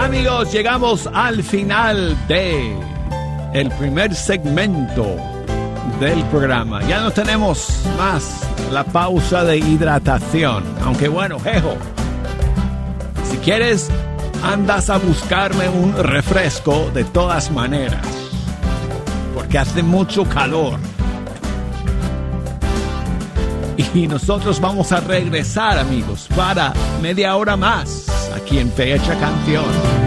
Amigos, llegamos al final de el primer segmento del programa. Ya no tenemos más la pausa de hidratación. Aunque bueno, jejo, si quieres, andas a buscarme un refresco de todas maneras, porque hace mucho calor. Y nosotros vamos a regresar, amigos, para media hora más aquí en Fecha Canción.